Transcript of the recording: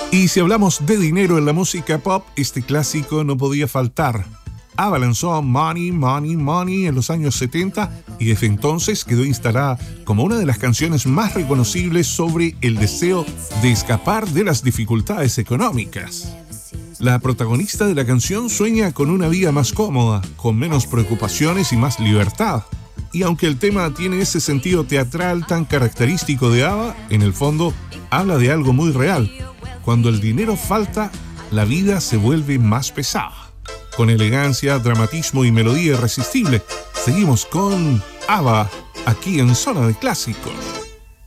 Y si hablamos de dinero en la música pop, este clásico no podía faltar. ABBA lanzó Money, Money, Money en los años 70 y desde entonces quedó instalada como una de las canciones más reconocibles sobre el deseo de escapar de las dificultades económicas. La protagonista de la canción sueña con una vida más cómoda, con menos preocupaciones y más libertad. Y aunque el tema tiene ese sentido teatral tan característico de ABBA, en el fondo habla de algo muy real. Cuando el dinero falta, la vida se vuelve más pesada. Con elegancia, dramatismo y melodía irresistible, seguimos con ABBA, aquí en Zona de Clásicos.